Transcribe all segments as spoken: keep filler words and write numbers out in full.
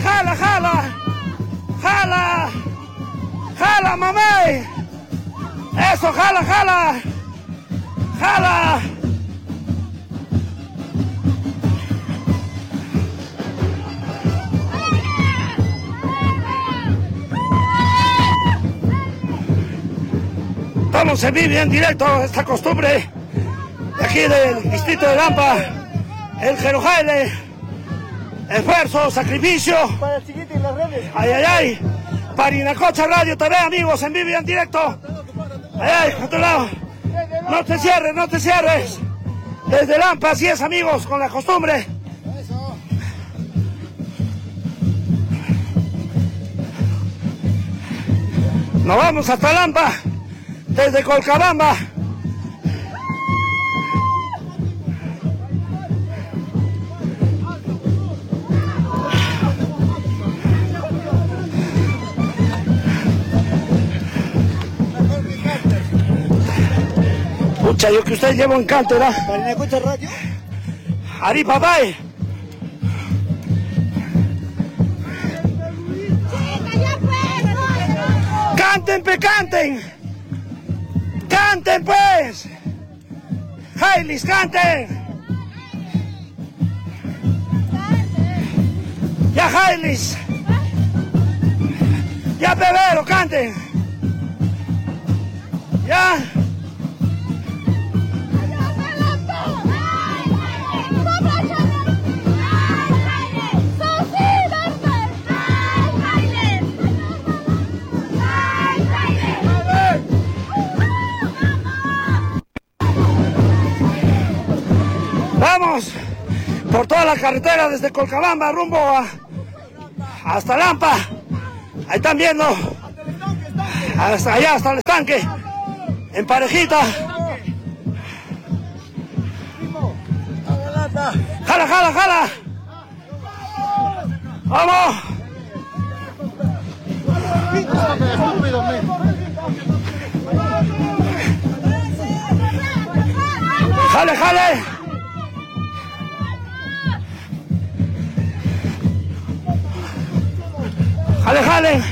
jala, jala. Jala. Jala, mamey. Eso, jala, jala. Jala. Estamos en vivo y en directo, esta costumbre de aquí del distrito de Lampa, el Jerojaile, esfuerzo, sacrificio, para el siguiente en las redes. Ay, ay, ay, Parinacocha Radio T V, amigos, en vivo y en directo. Ay, ay, a otro lado. No te cierres, no te cierres. Desde Lampa, así es, amigos, con la costumbre. Nos vamos hasta Lampa, desde Colcabamba. Pucha, yo que usted lleva un canto, ¿verdad? Parinacocha Radio. Ari papay. Canten, pe, canten. Canten, pues. Jailis, canten. Ya, Jailis. Ya, Pebero, canten. Ya. Vamos por toda la carretera desde Colcabamba rumbo a, hasta Lampa. Ahí están viendo. Hasta allá, hasta el estanque. En parejita. Jala, jala, jala. Vamos. Jale, jale. Jale, jale.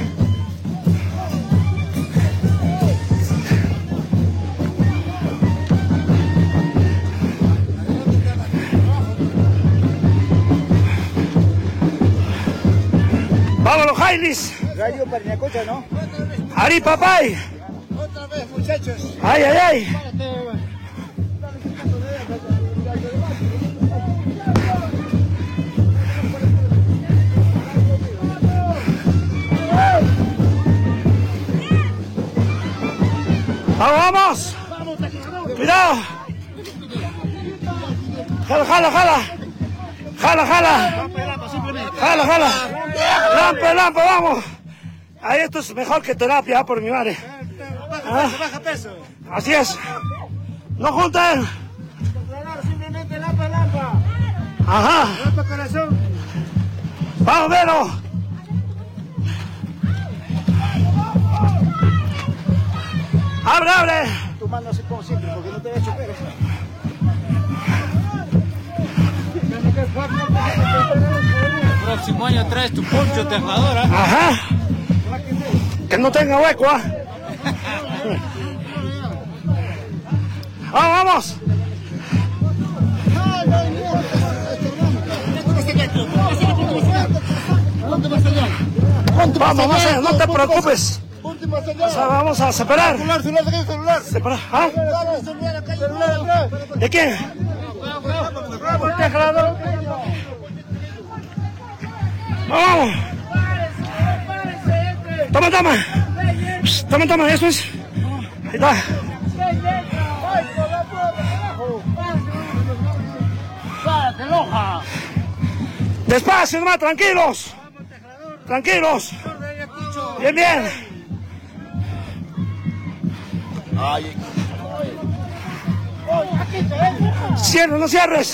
Vámonos, Jailis. Radio Parinacocha, ¿no? Ari papay. Otra vez, muchachos. Ay, ay, ay. Vamos, vamos. Cuidado. Jala, jala, jala. Jala, jala. Jala, jala. Lampa, lampa, vamos. Ahí esto es mejor que terapia, por mi madre. Baja peso, baja peso. Así es. No junten. Simplemente lampa, lampa. Ajá. Lampa, corazón. Vamos, Vero. Abre, abre. Tu mano así como siempre, porque no te voy a chocar. El próximo año traes tu poncho tejadora. Ajá. Que no tenga hueco, ¿ah? Vamos, vamos. Vamos, vamos, a, no te preocupes. O sea, vamos a separar. Celular, celular, celular. Separar. ¿Ah? Celular, ¿De quién? Vamos. Toma, toma. Toma, toma, eso es. Ahí está. Despacio, nomás, tranquilos. Tranquilos. Bien, bien. Cierra, no cierres.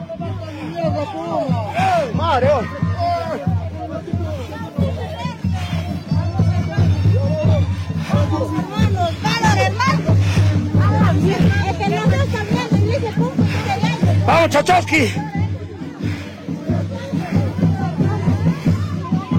Mario. Vamos, Chachowski.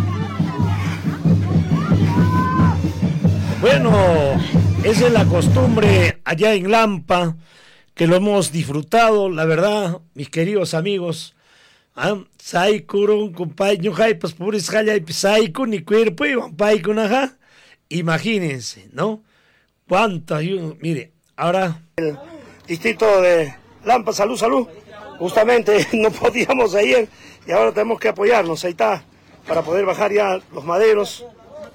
Bueno, esa es la costumbre allá en Lampa, que lo hemos disfrutado, la verdad, mis queridos amigos. Ah, Saikurun, compañero, pues por eso hay Saiku ni cuerpo y Paikun, ajá. Imagínense, ¿no? Cuánto ayuda. Mire, ahora. El distrito de Lampa, salud, salud. Justamente no podíamos ayer y ahora tenemos que apoyarnos. Ahí está, para poder bajar ya los maderos.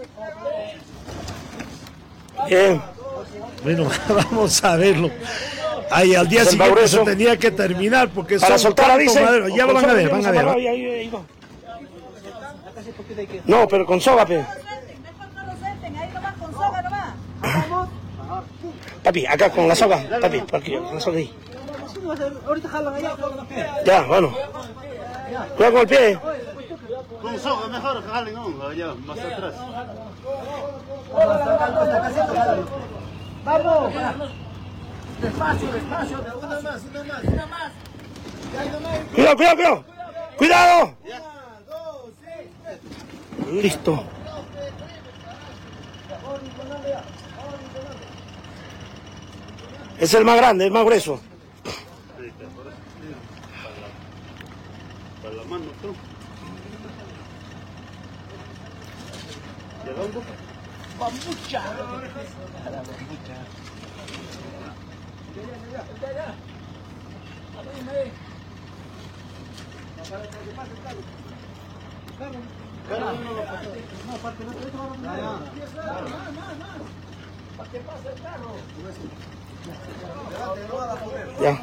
Bien. Bueno, vamos a verlo. Ahí al día siguiente se tenía que terminar porque para son soltar avisen. Ya van a ver, van a ver. Ahí, ahí, ahí, no. no, pero con soga, pe. Papi, acá con la soga, papi, aquí, con la soga ahí. Ya, bueno. Cuidado con el pie. Con soga mejor que jalen hongo allá, más atrás. Vamos. Despacio, despacio. Una más, una más, una más. Cuidado, cuidado, cuidado. Cuidado. Listo. Es el más grande, el más grueso. Para la mano, tú. ¿Llegando? Bambucha. Ya.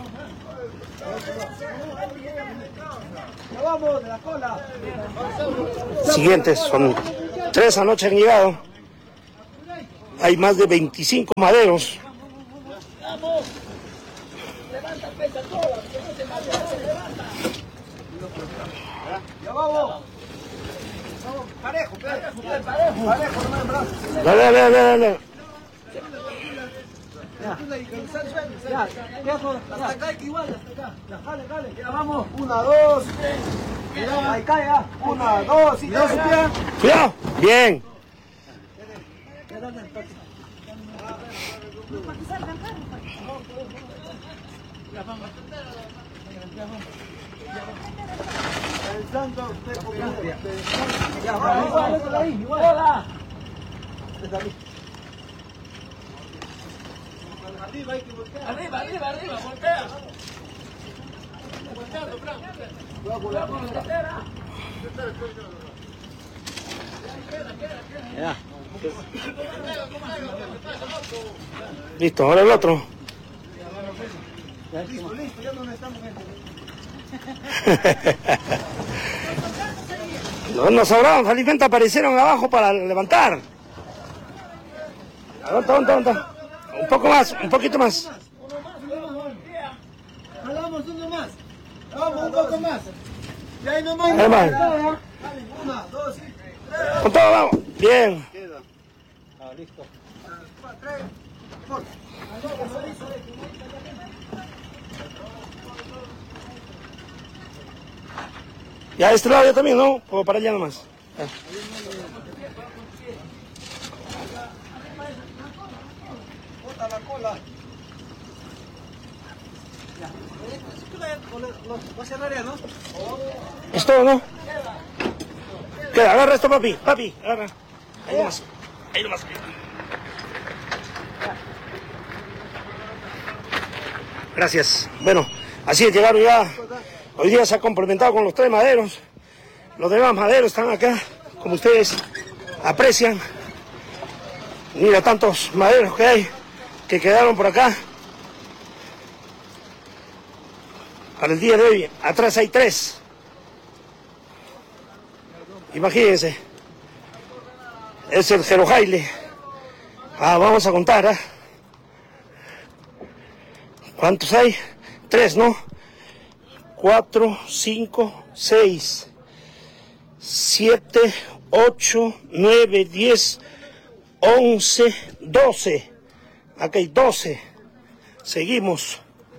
Vamos de la cola. Siguientes, son tres anoche han llegado. Hay más de veinticinco maderos. Ya vamos. Vamos, parejo, parejo, parejo, parejo, no brazo. Dale, dale, dale, dale. Ya, ya, ya, hasta acá hay que igual, hasta acá. Ya, jale, jale. Ya vamos. Una, dos. Ya, ahí cae, ya. Una, dos, y dos, ya. Cuidado. Bien. El santo, usted, ya, vamos, ahí, igual. Arriba hay que voltear. Arriba, arriba, arriba, voltea. Volteando, Fran. Cuidado con la carretera. Ya. Listo, ahora el otro. Listo, listo, ya no necesitamos gente. No nos sobraron, felizmente aparecieron abajo para levantar. Aguanta, aguanta, aguanta. Un poco más, un poquito más. Jalamos uno más. Vamos, un poco más. Y ahí nomás. Ahí nomás. Una, dos, tres. Con todo, vamos. Bien. Ah, listo. Ya este lado yo también, ¿no? Puedo para allá nomás. Ya. Bota la cola. Va a cerrar ya, ¿no? Es todo, ¿no? Queda, agarra esto, papi. Papi, agarra. Ahí nomás. Ahí nomás. Gracias. Bueno, así es, llegaron ya. Hoy día se ha complementado con los tres maderos. Los demás maderos están acá, como ustedes aprecian. Mira tantos maderos que hay, que quedaron por acá. Para el día de hoy, atrás hay tres. Imagínense. Es el Jerojaile. Ah, vamos a contar, ¿eh? ¿Cuántos hay? Tres, ¿no? Cuatro, cinco, seis, siete, ocho, nueve, diez, once, doce. Aquí hay doce. Seguimos.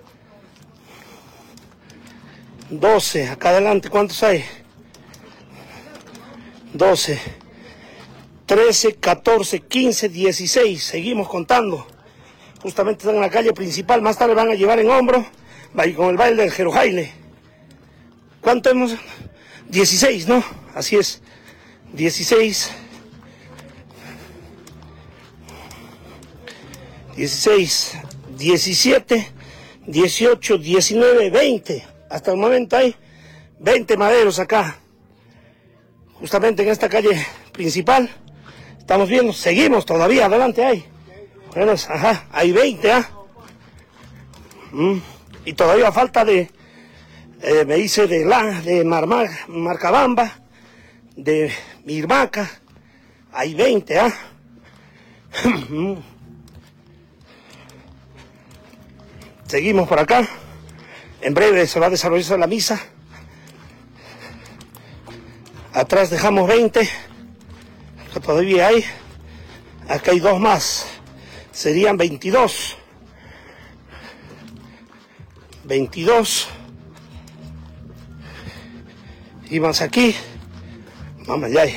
doce. Acá adelante, ¿cuántos hay? doce. trece, catorce, quince, dieciséis. Seguimos contando. Justamente están en la calle principal. Más tarde van a llevar en hombro con el baile del Jerojaile. ¿Cuánto hemos? dieciséis, ¿no? Así es. dieciséis. dieciséis, diecisiete, dieciocho, diecinueve, veinte. Hasta el momento hay veinte maderos acá. Justamente en esta calle principal. Estamos viendo, seguimos todavía, adelante hay. Bueno, ajá, hay veinte, ¿ah? Mm, y todavía falta de, eh, me dice de la, de Marma, Marcabamba, de Mirmaca, hay veinte, ¿ah? Seguimos por acá. En breve se va a desarrollar la misa. Atrás dejamos veinte. Todavía hay. Acá hay dos más. Serían veintidós. veintidós. Y más aquí. Vamos, ya hay.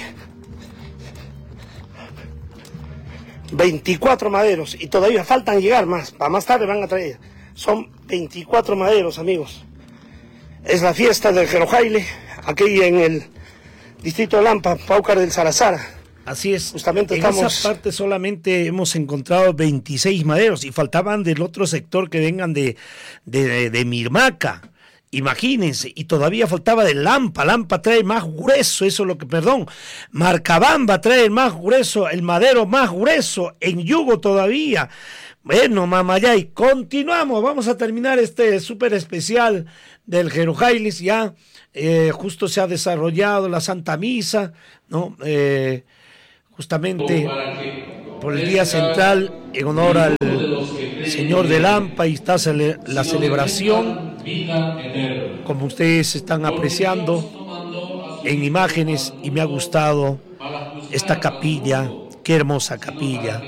veinticuatro maderos. Y todavía faltan llegar más. Para más tarde van a traer. Son veinticuatro maderos, amigos. Es la fiesta del Jerojaile. Aquí en el distrito de Lampa, Paucar del Sarazara. Así es. Justamente en estamos... esa parte solamente hemos encontrado veintiséis maderos y faltaban del otro sector que vengan de, de, de, de Mirmaca. Imagínense, y todavía faltaba de Lampa. Lampa trae más grueso, eso es lo que, perdón. Marcabamba trae el más grueso, el madero más grueso, en Yugo todavía. Bueno, Mamayay, continuamos, vamos a terminar este súper especial del Jerojailis, ya eh, justo se ha desarrollado la Santa Misa, ¿no? Eh, justamente por el día central, en honor al Señor de Lampa, y está cele la celebración, como ustedes están apreciando en imágenes, y me ha gustado esta capilla, qué hermosa capilla.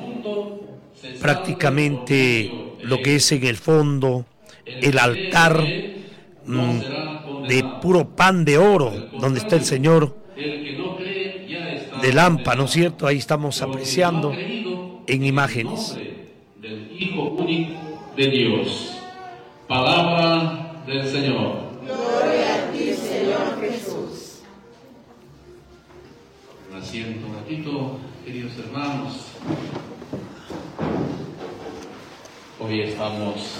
Prácticamente lo que es en el fondo, el altar mmm, de puro pan de oro, donde está el Señor de Lampa, ¿no es cierto? Ahí estamos apreciando en imágenes. Del Hijo único de Dios. Palabra del Señor. Gloria a ti, Señor Jesús. Asiento un ratito, queridos hermanos. Hoy estamos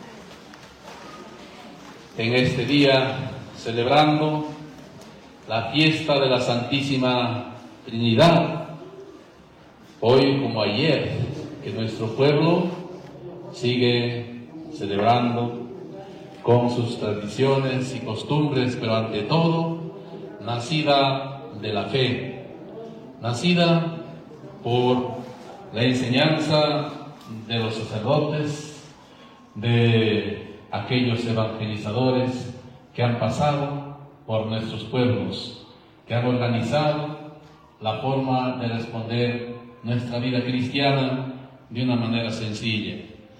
en este día celebrando la fiesta de la Santísima Trinidad. Hoy, como ayer, que nuestro pueblo sigue celebrando con sus tradiciones y costumbres, pero ante todo, nacida de la fe, nacida por la enseñanza de los sacerdotes, de aquellos evangelizadores que han pasado por nuestros pueblos, que han organizado la forma de responder nuestra vida cristiana de una manera sencilla.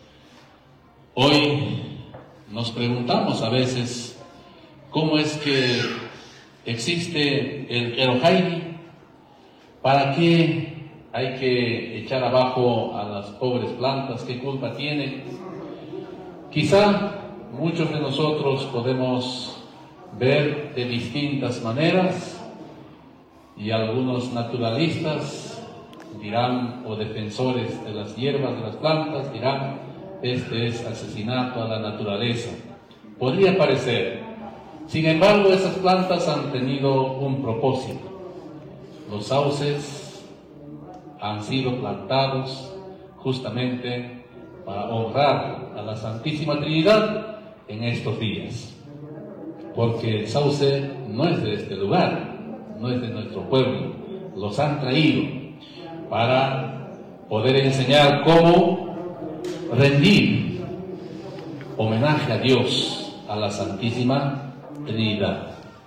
Hoy nos preguntamos a veces cómo es que existe el Jerojaile, para qué hay que echar abajo a las pobres plantas, qué culpa tienen. Quizá muchos de nosotros podemos ver de distintas maneras, y algunos naturalistas dirán, o defensores de las hierbas, de las plantas, dirán, este es asesinato a la naturaleza. Podría parecer. Sin embargo, esas plantas han tenido un propósito. Los sauces han sido plantados justamente para honrar a la Santísima Trinidad en estos días. Porque el sauce no es de este lugar, no es de nuestro pueblo. Los han traído para poder enseñar cómo rendir homenaje a Dios, a la Santísima Trinidad.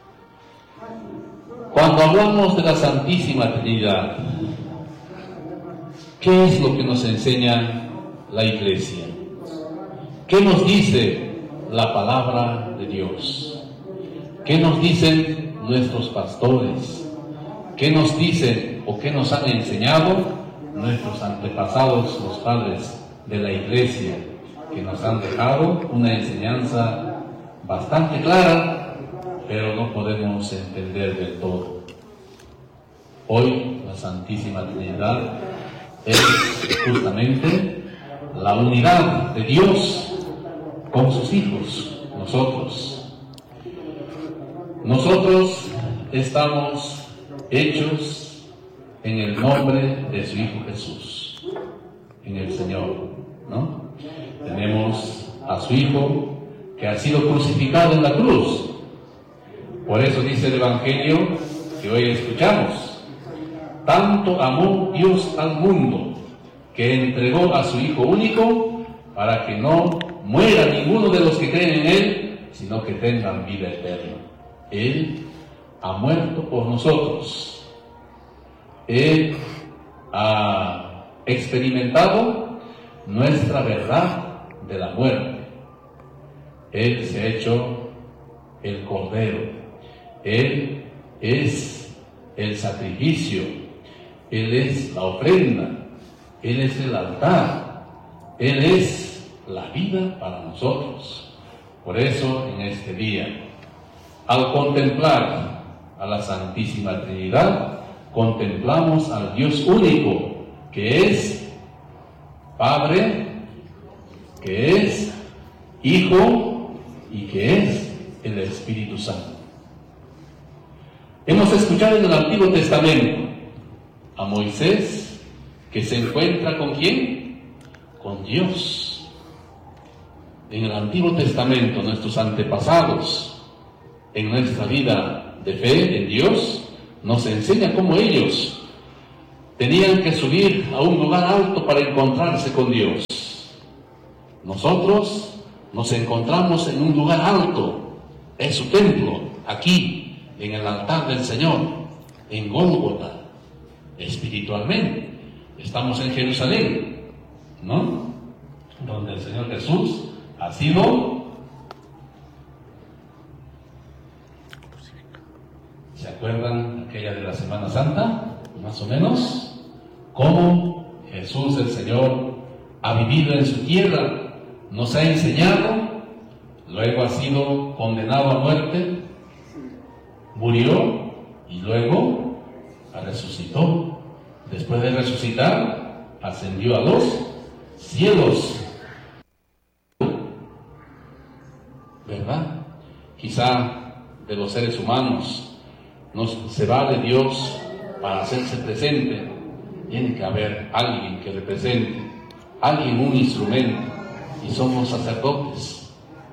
Cuando hablamos de la Santísima Trinidad, ¿qué es lo que nos enseña la Iglesia? ¿Qué nos dice la palabra de Dios? ¿Qué nos dicen nuestros pastores? ¿Qué nos dicen o qué nos han enseñado nuestros antepasados, los padres de la iglesia, que nos han dejado una enseñanza bastante clara, pero no podemos entender del todo? Hoy la Santísima Trinidad es justamente la unidad de Dios con sus hijos, nosotros. Nosotros estamos hechos en el nombre de su Hijo Jesús, en el Señor, ¿no? Tenemos a su Hijo que ha sido crucificado en la cruz. Por eso dice el Evangelio que hoy escuchamos: tanto amó Dios al mundo que entregó a su Hijo único para que no muera ninguno de los que creen en Él, sino que tengan vida eterna. Él ha muerto por nosotros. Él ha experimentado nuestra verdad de la muerte. Él se ha hecho el Cordero. Él es el sacrificio. Él es la ofrenda. Él es el altar. Él es la vida para nosotros. Por eso, en este día, al contemplar a la Santísima Trinidad, contemplamos al Dios único, que es Padre, que es Hijo y que es el Espíritu Santo. Hemos escuchado en el Antiguo Testamento a Moisés, que se encuentra ¿con quién? Con Dios. En el Antiguo Testamento, nuestros antepasados, en nuestra vida de fe en Dios, nos enseña cómo ellos tenían que subir a un lugar alto para encontrarse con Dios. Nosotros nos encontramos en un lugar alto, en su templo, aquí, en el altar del Señor, en Gólgota. Espiritualmente estamos en Jerusalén, ¿no? Donde el Señor Jesús ha sido, ¿se acuerdan aquella de la Semana Santa? Más o menos, cómo Jesús el Señor ha vivido en su tierra, nos ha enseñado, luego ha sido condenado a muerte, murió y luego resucitó. Después de resucitar, ascendió a los cielos. ¿Verdad? Quizá de los seres humanos nos, se va de Dios para hacerse presente. Tiene que haber alguien que represente, alguien, un instrumento, y son los sacerdotes.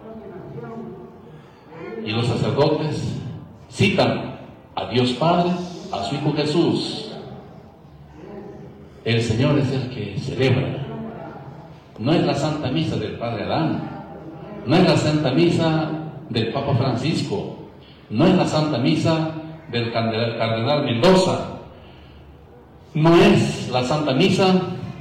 Y los sacerdotes citan a Dios Padre, a su Hijo Jesús. El Señor es el que celebra. No es la Santa Misa del Padre Adán, no es la Santa Misa del Papa Francisco, no es la Santa Misa del Cardenal Mendoza, no es la Santa Misa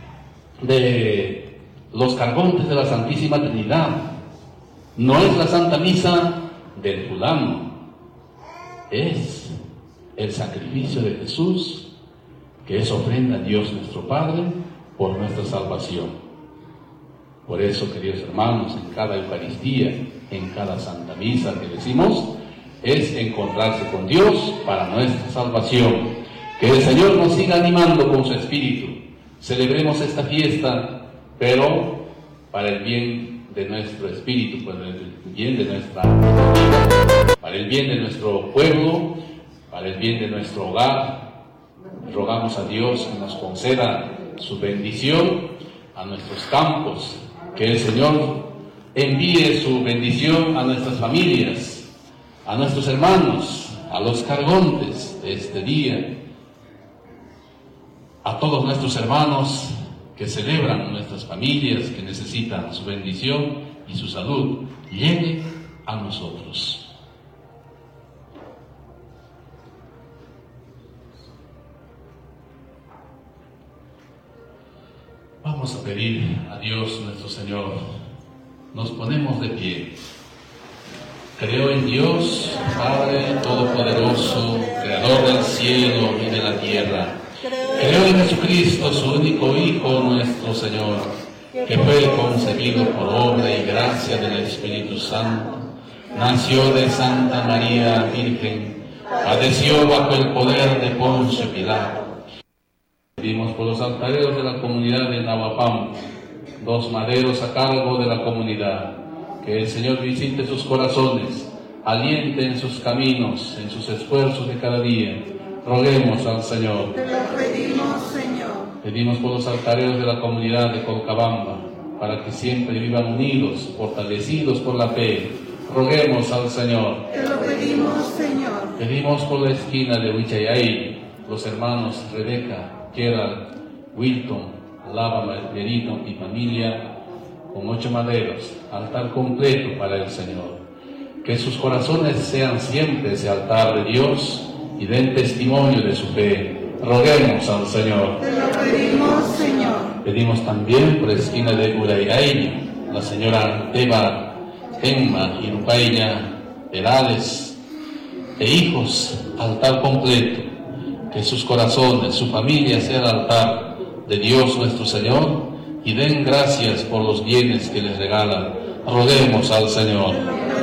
de los cargontes de la Santísima Trinidad, no es la Santa Misa del fulano, es el sacrificio de Jesús, que es ofrenda a Dios nuestro Padre por nuestra salvación. Por eso, queridos hermanos, en cada Eucaristía, en cada Santa Misa que decimos, es encontrarse con Dios para nuestra salvación. Que el Señor nos siga animando con su Espíritu. Celebremos esta fiesta, pero para el bien de nuestro espíritu, para el bien de nuestra vida, para el bien de nuestro pueblo, para el bien de nuestro hogar. Rogamos a Dios que nos conceda su bendición a nuestros campos, que el Señor envíe su bendición a nuestras familias, a nuestros hermanos, a los cargontes de este día, a todos nuestros hermanos que celebran nuestras familias, que necesitan su bendición y su salud, llegue a nosotros. Vamos a pedir a Dios nuestro Señor. Nos ponemos de pie. Creo en Dios, Padre Todopoderoso, Creador del cielo y de la tierra. Creo en Jesucristo, su único Hijo, nuestro Señor, que fue concebido por obra y gracia del Espíritu Santo, nació de Santa María Virgen, padeció bajo el poder de Poncio Pilato. Pedimos por los altareros de la comunidad de Nahuapam, dos maderos a cargo de la comunidad, que el Señor visite sus corazones, aliente en sus caminos, en sus esfuerzos de cada día. Roguemos al Señor. Te lo pedimos, Señor. Pedimos por los altareros de la comunidad de Colcabamba, para que siempre vivan unidos, fortalecidos por la fe. Roguemos al Señor. Te lo pedimos, Señor. Pedimos por la esquina de Huichayay, los hermanos Rebeca, Gerald, Wilton, Lava, Merino y familia, con ocho maderos, altar completo para el Señor. Que sus corazones sean siempre ese altar de Dios y den testimonio de su fe. Roguemos al Señor. Te lo pedimos, Señor. Pedimos también por la esquina de Uraiaíña, la señora Eva, Emma y Rupaña Perales e hijos, altar completo. Que sus corazones, su familia sea el altar de Dios nuestro Señor y den gracias por los bienes que les regalan. Roguemos al Señor.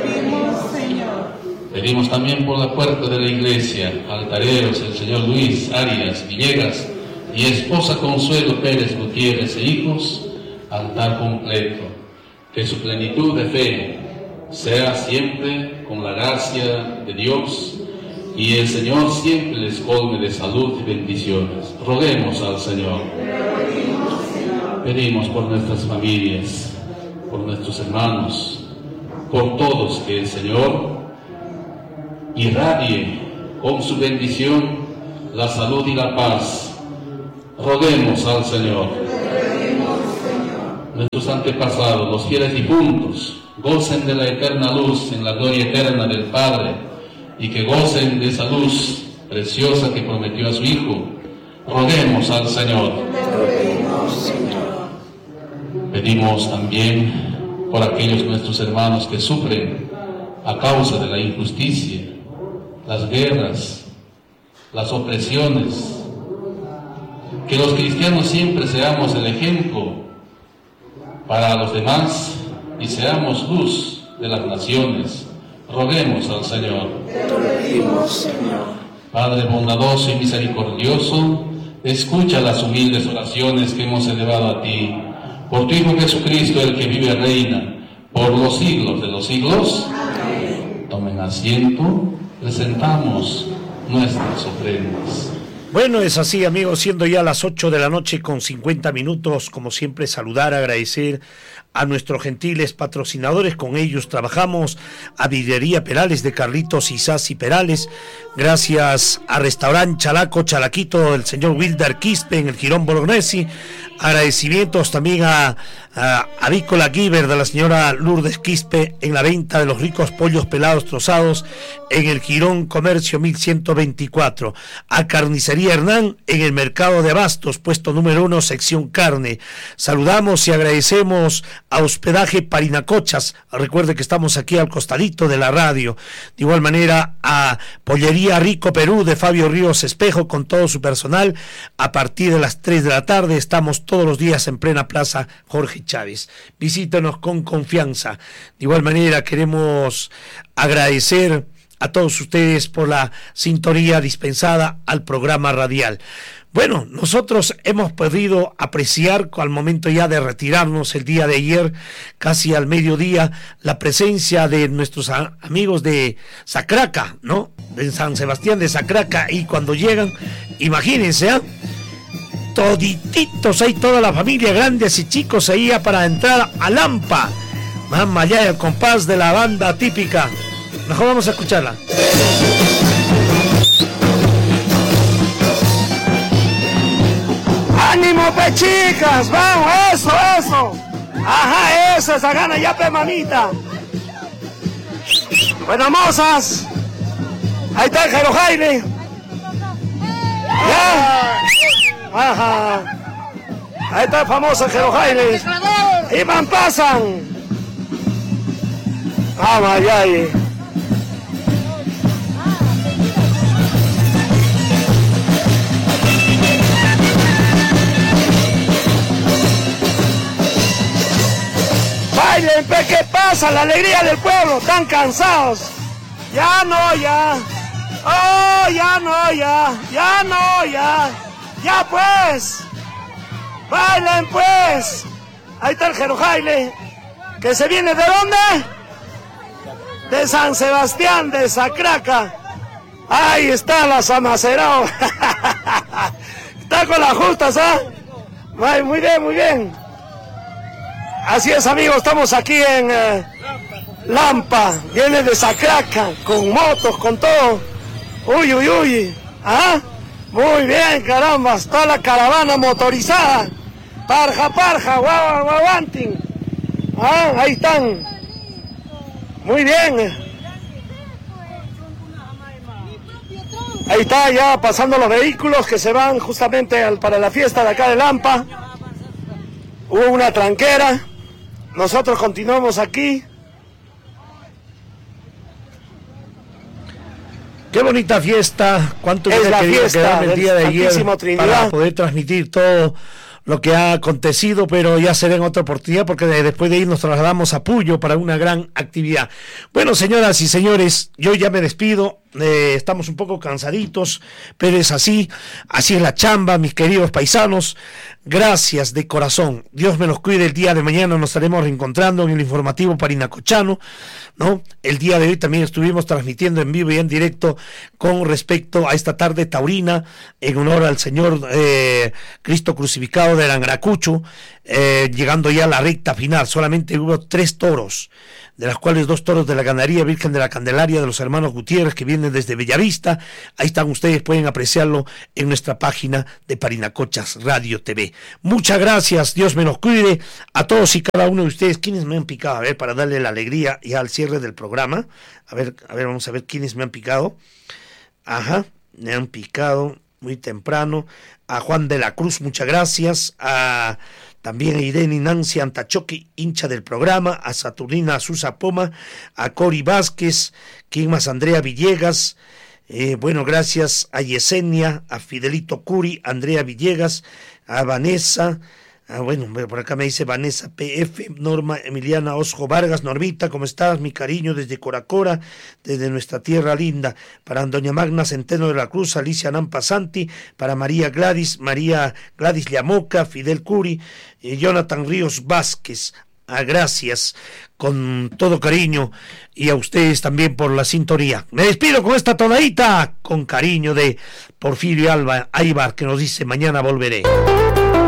Pedimos también por la puerta de la iglesia, altareros, el señor Luis Arias Villegas y esposa Consuelo Pérez Gutiérrez e hijos, altar completo. Que su plenitud de fe sea siempre con la gracia de Dios y el Señor siempre les colme de salud y bendiciones. Roguemos al Señor. Pedimos por nuestras familias, por nuestros hermanos, por todos, que el Señor irradie con su bendición la salud y la paz. Roguemos al Señor. Nuestros antepasados, los fieles difuntos, gocen de la eterna luz en la gloria eterna del Padre, y que gocen de esa luz preciosa que prometió a su Hijo. Roguemos al Señor. Pedimos también por aquellos nuestros hermanos que sufren a causa de la injusticia, las guerras, las opresiones. Que los cristianos siempre seamos el ejemplo para los demás y seamos luz de las naciones. Roguemos al Señor. Te lo pedimos, Señor. Padre bondadoso y misericordioso, escucha las humildes oraciones que hemos elevado a ti, por tu Hijo Jesucristo, el que vive y reina por los siglos de los siglos. Amén. Tomen asiento. Presentamos nuestras ofrendas. Bueno, es así, amigos, siendo ya las ocho de la noche con cincuenta minutos, como siempre, saludar, agradecer a nuestros gentiles patrocinadores. Con ellos trabajamos a Vidrería Perales de Carlitos Isás y Perales, gracias a Restaurante Chalaco Chalaquito del señor Wilder Quispe en el Jirón Bolognesi. Agradecimientos también a, a Avícola Giver de la señora Lourdes Quispe en la venta de los ricos pollos pelados trozados en el Jirón Comercio mil ciento veinticuatro. A Carnicería Hernán en el Mercado de Abastos, puesto número uno, sección carne. Saludamos y agradecemos a Hospedaje Parinacochas. Recuerde que estamos aquí al costadito de la radio. De igual manera a Pollería Rico Perú de Fabio Ríos Espejo con todo su personal. A partir de las tres de la tarde estamos todos los días en plena Plaza Jorge Chávez. Visítenos con confianza. De igual manera queremos agradecer a todos ustedes por la sintonía dispensada al programa radial. Bueno, nosotros hemos podido apreciar al momento ya de retirarnos el día de ayer, casi al mediodía, la presencia de nuestros a- amigos de Sacraca, ¿no? De San Sebastián de Sacraca, y cuando llegan, imagínense, ¿eh? Todititos ahí, toda la familia, grandes y chicos, ahí ya para entrar a Lampa. Mamá, ya el compás de la banda típica. Mejor vamos a escucharla. ¡Ánimo, pe chicas! ¡Vamos! ¡Eso, eso! ¡Ajá, eso! ¡Esa gana ya, pe mamita! Buenas mozas. Ahí está el Jero Jaime. ¿Ya? Ajá. Ahí está el famoso Jero Jaime. Y man pasan. Vamos allá ahí. Bailen, pe, ¿qué pasa? La alegría del pueblo, están cansados. Ya no, ya. Oh, ya no, ya. Ya no, ya. Ya pues. Bailen pues. Ahí está el Jerojaile. ¿Que se viene de dónde? De San Sebastián, de Sacraca. Ahí está la Samacerao. Está con las justas, ¿ah? ¿eh? Muy bien, muy bien. Así es, amigos, estamos aquí en eh, Lampa. Viene de Sacraca, con motos, con todo. Uy, uy, uy. ¿Ah? Muy bien, caramba. Está la caravana motorizada. Parja, parja, guau, guaguantin. Ah, ahí están. Muy bien. Ahí está ya pasando los vehículos que se van justamente al, para la fiesta de acá de Lampa. Hubo una tranquera. Nosotros continuamos aquí. Qué bonita fiesta. Cuánto es la fiesta el día de ayer Trinidad para poder transmitir todo lo que ha acontecido, pero ya será en otra oportunidad porque después de ir nos trasladamos a Puyo para una gran actividad. Bueno, señoras y señores, yo ya me despido. Eh, estamos un poco cansaditos, pero es así, así es la chamba, mis queridos paisanos. Gracias de corazón. Dios me los cuide. El día de mañana nos estaremos reencontrando en el informativo parinacochano, ¿no? El día de hoy también estuvimos transmitiendo en vivo y en directo con respecto a esta tarde taurina en honor al Señor eh, Cristo crucificado de Arangaracucho, eh, llegando ya a la recta final. Solamente hubo tres toros, de las cuales dos toros de la ganadería Virgen de la Candelaria de los hermanos Gutiérrez, que vienen desde Bellavista. Ahí están ustedes, pueden apreciarlo en nuestra página de Parinacochas Radio T V. Muchas gracias, Dios me los cuide a todos y cada uno de ustedes. ¿Quiénes me han picado? A ver, para darle la alegría ya al cierre del programa. A ver, a ver, vamos a ver quiénes me han picado. Ajá, me han picado muy temprano. A Juan de la Cruz, muchas gracias. A también a Irene y Nancy Antachoque, hincha del programa, a Saturnina Azusa Poma, a Cori Vázquez, ¿quién más? Andrea Villegas, eh, bueno, gracias a Yesenia, a Fidelito Curi, Andrea Villegas, a Vanessa, a, bueno, por acá me dice Vanessa P F, Norma Emiliana Osjo Vargas, Normita, ¿cómo estás? Mi cariño desde Coracora, desde nuestra tierra linda, para Doña Magna Centeno de la Cruz, Alicia Nampa Santi, para María Gladys, María Gladys Llamoca, Fidel Curi, eh, Jonathan Ríos Vázquez, a gracias con todo cariño y a ustedes también por la sintonía. Me despido con esta tonadita con cariño de Porfirio Alba Aybar, que nos dice mañana volveré.